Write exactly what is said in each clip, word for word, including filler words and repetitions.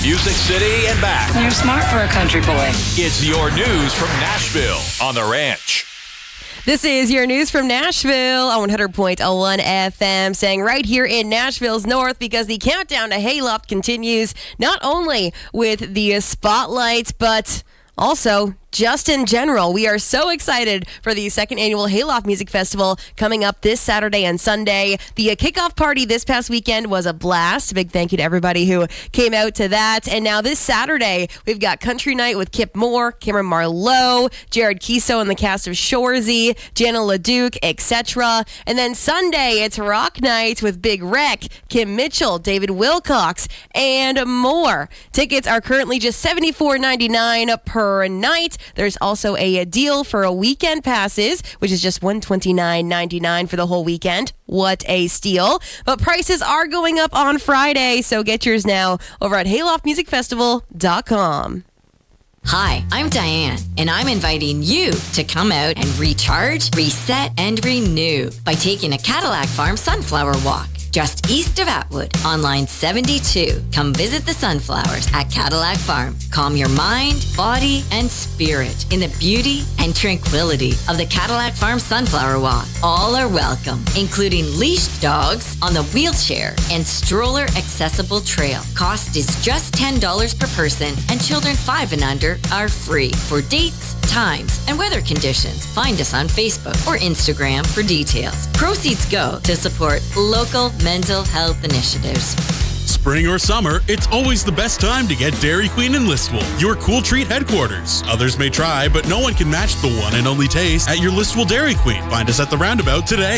Music City and back. You're smart for a country boy. It's your news from Nashville on The Ranch. This is your news from Nashville on one hundred point one F M, saying right here in Nashville's North, because the countdown to Hayloft continues, not only with the spotlights, but also just in general. We are so excited for the second annual Hayloft Music Festival coming up this Saturday and Sunday. The uh, kickoff party this past weekend was a blast. A big thank you to everybody who came out to that. And now this Saturday, we've got Country Night with Kip Moore, Cameron Marlowe, Jared Kiso and the cast of Shoresy, Jana LaDuke, et cetera. And then Sunday, it's Rock Night with Big Wreck, Kim Mitchell, David Wilcox, and more. Tickets are currently just seventy-four ninety-nine per night. There's also a, a deal for a weekend passes, which is just one hundred twenty-nine ninety-nine for the whole weekend. What a steal. But prices are going up on Friday, so get yours now over at hayloft music festival dot com. Hi, I'm Diane, and I'm inviting you to come out and recharge, reset, and renew by taking a Cadillac Farm Sunflower Walk. Just east of Atwood, on line seventy-two. Come visit the sunflowers at Cadillac Farm. Calm your mind, body, and spirit in the beauty and tranquility of the Cadillac Farm Sunflower Walk. All are welcome, including leashed dogs on the wheelchair and stroller accessible trail. Cost is just ten dollars per person, and children five and under are free. For dates, times, and weather conditions, find us on Facebook or Instagram for details. Proceeds go to support local mental health initiatives. Spring or summer, it's always the best time to get Dairy Queen in Listowel, your cool treat headquarters. Others may try, but no one can match the one and only taste at your Listowel Dairy Queen. Find us at the Roundabout today.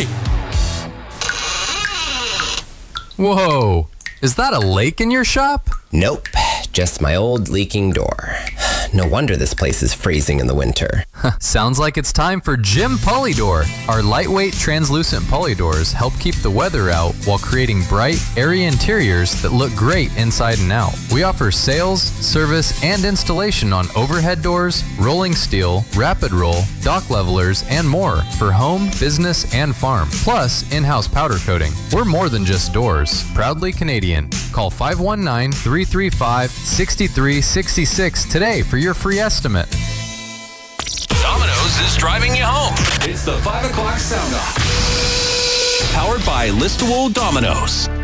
Whoa, is that a lake in your shop? Nope, just my old leaking door. No wonder this place is freezing in the winter. Sounds like it's time for Jim Polydor. Our lightweight, translucent polydors help keep the weather out while creating bright, airy interiors that look great inside and out. We offer sales, service, and installation on overhead doors, rolling steel, rapid roll, dock levelers, and more for home, business, and farm. Plus, in-house powder coating. We're more than just doors. Proudly Canadian. Call five one nine, three three five, six three six six today for your free estimate. Domino's is driving you home. It's the five o'clock sound off. Powered by Listowel Domino's.